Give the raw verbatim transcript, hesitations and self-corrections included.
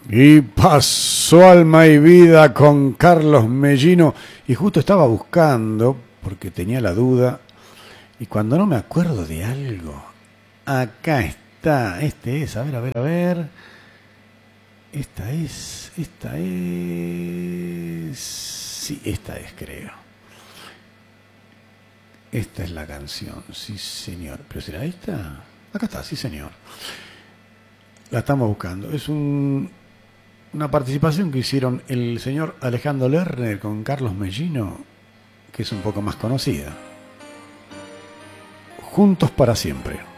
Y pasó alma y vida con Carlos Mellino. Y justo estaba buscando, porque tenía la duda, y cuando no me acuerdo de algo, acá está. Este es, a ver, a ver, a ver. Esta es, esta es... Sí, esta es, creo. Esta es la canción, sí señor. ¿Pero será esta? Acá está, sí señor. La estamos buscando. Es un... una participación que hicieron el señor Alejandro Lerner con Carlos Mellino, que es un poco más conocida. Juntos para siempre.